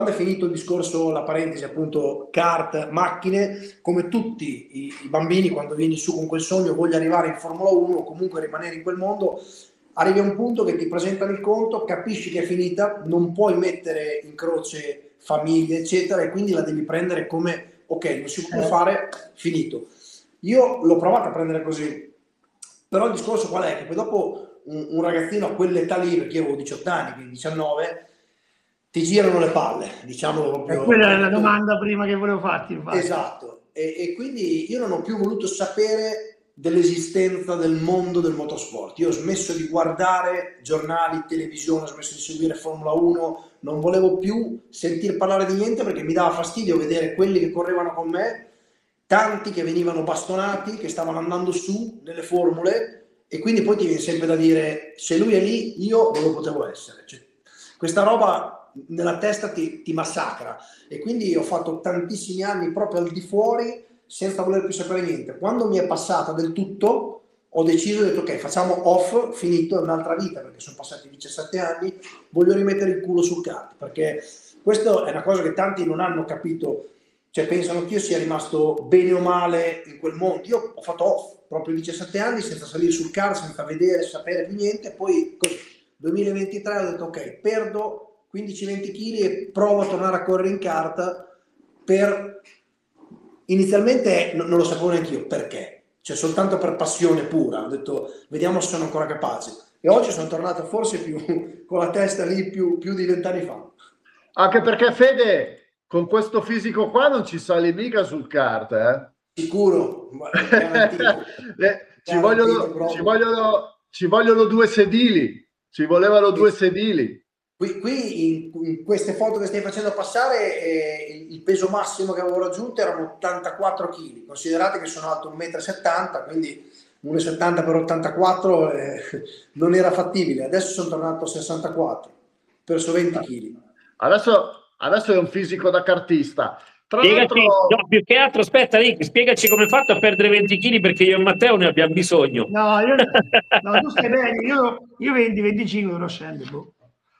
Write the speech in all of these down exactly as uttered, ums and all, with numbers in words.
è finito il discorso, la parentesi appunto kart, macchine, come tutti i, i bambini quando vieni su con quel sogno, voglio arrivare in Formula uno o comunque rimanere in quel mondo, arrivi a un punto che ti presentano il conto, capisci che è finita, non puoi mettere in croce famiglie eccetera e quindi la devi prendere come ok, non si può più fare, finito. Io l'ho provata a prendere così, però il discorso qual è? Che poi dopo un, un ragazzino a quell'età lì, perché io avevo diciotto anni, quindi diciannove, ti girano le palle, diciamolo E proprio. quella è la domanda prima che volevo farti, infatti. Esatto, e, e quindi io non ho più voluto sapere dell'esistenza del mondo del motorsport. Io ho smesso di guardare giornali, televisione, ho smesso di seguire Formula uno, non volevo più sentir parlare di niente perché mi dava fastidio vedere quelli che correvano con me, tanti che venivano bastonati, che stavano andando su nelle formule e quindi poi ti viene sempre da dire se lui è lì io non lo potevo essere. Cioè, questa roba nella testa ti, ti massacra e quindi ho fatto tantissimi anni proprio al di fuori senza voler più sapere niente. Quando mi è passata del tutto ho deciso, ho detto ok, facciamo off, finito, è un'altra vita perché sono passati diciassette anni, voglio rimettere il culo sul kart perché questo è una cosa che tanti non hanno capito, cioè pensano che io sia rimasto bene o male in quel mondo. Io ho fatto off proprio diciassette anni senza salire sul kart, senza vedere, sapere più niente, poi così duemilaventitré ho detto ok, perdo quindici venti chili e provo a tornare a correre in kart per inizialmente non, non lo sapevo neanche io perché, cioè soltanto per passione pura, ho detto vediamo se sono ancora capace e oggi sono tornato forse più con la testa lì più, più di vent'anni fa. Anche perché Fede, con questo fisico qua non ci sali mica sul kart, eh? Sicuro, garantito, Eh, ci, garantito vogliono, ci, proprio. vogliono, ci vogliono due sedili, ci volevano due sedili. Qui, qui in, in queste foto che stai facendo passare eh, il, il peso massimo che avevo raggiunto erano ottantaquattro chili, considerate che sono alto uno virgola settanta m, quindi uno virgola settanta per ottantaquattro eh, non era fattibile, adesso sono tornato a sessantaquattro, perso venti chili. Adesso, adesso è un fisico da cartista. Tra Spiegaci, l'altro... no, più che altro, aspetta Rick, spiegaci come hai fatto a perdere venti chili perché io e Matteo ne abbiamo bisogno. No, io, no tu stai bene, io, io venti venticinque non scendo. Boh.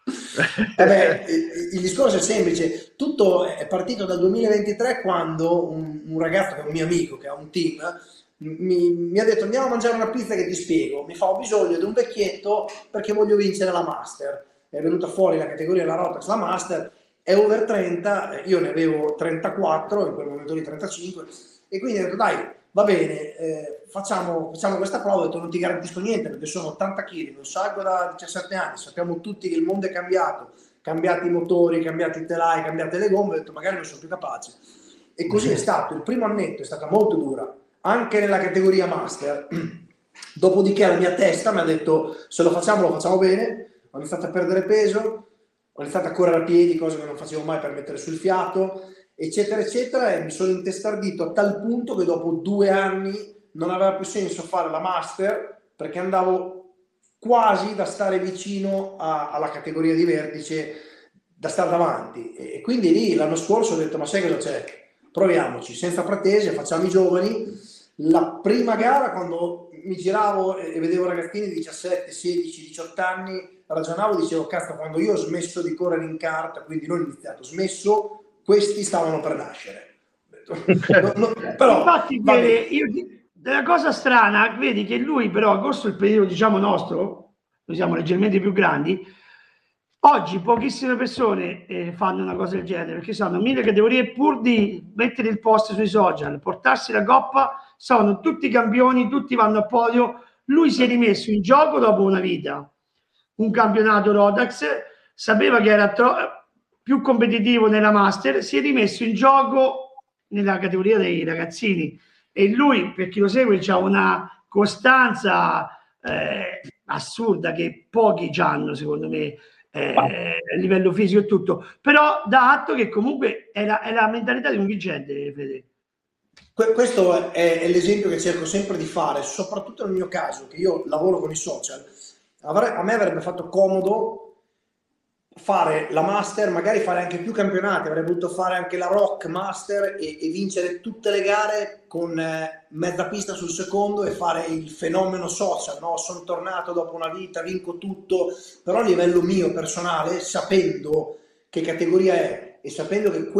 Vabbè, il, il discorso è semplice, tutto è partito dal duemilaventitré quando un, un ragazzo che è un mio amico, che ha un team, mi, mi ha detto andiamo a mangiare una pizza che ti spiego, mi fa ho bisogno di un vecchietto perché voglio vincere la Master, è venuta fuori la categoria della Rotax, la Master, è over trenta, io ne avevo trentaquattro, in quel momento lì trentacinque, e quindi ho detto dai, va bene, eh, facciamo, facciamo questa prova, ho detto non ti garantisco niente perché sono ottanta chili, non salgo da diciassette anni, sappiamo tutti che il mondo è cambiato, cambiati i motori, cambiati i telai, cambiate le gomme, ho detto magari non sono più capace. E così è stato, il primo annetto è stata molto dura, anche nella categoria Master, dopodiché la mia testa mi ha detto se lo facciamo lo facciamo bene, ho iniziato a perdere peso, ho iniziato a correre a piedi, cose che non facevo mai per mettere sul fiato, eccetera eccetera, e mi sono intestardito a tal punto che dopo due anni non aveva più senso fare la Master perché andavo quasi da stare vicino a, alla categoria di vertice, da stare davanti, e quindi lì l'anno scorso ho detto ma sai cosa c'è? Proviamoci, senza pretese, facciamo i giovani. La prima gara quando mi giravo e vedevo ragazzini di diciassette, sedici, diciotto anni, ragionavo, dicevo cazzo, quando io ho smesso di correre in kart, quindi non ho iniziato, ho smesso, questi stavano per nascere. No, no, però, infatti vede, io, la cosa strana, vedi che lui però, questo è il periodo diciamo nostro, noi siamo leggermente più grandi, oggi pochissime persone eh, fanno una cosa del genere perché sono mille categorie, pur di mettere il post sui social, portarsi la coppa, sono tutti campioni, tutti vanno a podio. Lui si è rimesso in gioco dopo una vita, un campionato Rotax, sapeva che era più competitivo nella Master, si è rimesso in gioco nella categoria dei ragazzini e lui, per chi lo segue, ha una costanza eh, assurda che pochi hanno, secondo me, eh, a livello fisico e tutto, però dà atto che comunque è la, è la mentalità di un vincente, Fede. Questo è, è l'esempio che cerco sempre di fare, soprattutto nel mio caso, che io lavoro con i social. A me avrebbe fatto comodo fare la Master, magari fare anche più campionati, avrei voluto fare anche la Rock Master e, e vincere tutte le gare con eh, mezza pista sul secondo e fare il fenomeno social, no? Sono tornato dopo una vita, vinco tutto, però a livello mio personale, sapendo che categoria è, e sapendo che